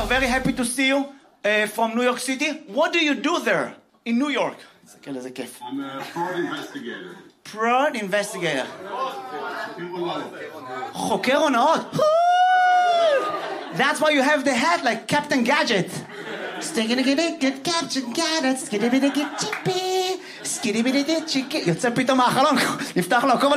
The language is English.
very happy to see you from New York City. What do you do there in New York? I'm a fraud investigator. Fraud investigator. חוקר הונאות. That's why you have the hat like Captain Gadget. יוצא פתאום מהחלון, נפתח לו הכל